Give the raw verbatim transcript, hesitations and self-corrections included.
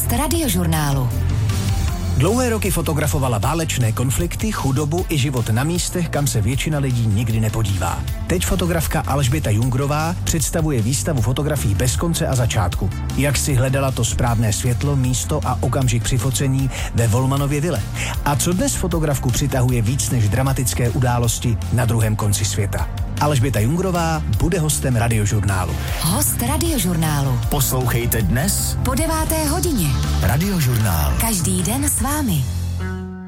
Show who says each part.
Speaker 1: Host Radiožurnálu.
Speaker 2: Dlouhé roky fotografovala válečné konflikty, chudobu i život na místech, kam se většina lidí nikdy nepodívá. Teď fotografka Alžběta Jungrová představuje výstavu fotografií bez konce a začátku. Jak si hledala to správné světlo, místo a okamžik při focení ve Volmanově vile. A co dnes fotografku přitahuje víc než dramatické události na druhém konci světa. Alžběta Jungrová bude hostem Radiožurnálu.
Speaker 1: Host Radiožurnálu.
Speaker 3: Poslouchejte dnes
Speaker 1: Po deváté hodině.
Speaker 3: Radiožurnál.
Speaker 1: Každý den s vámi.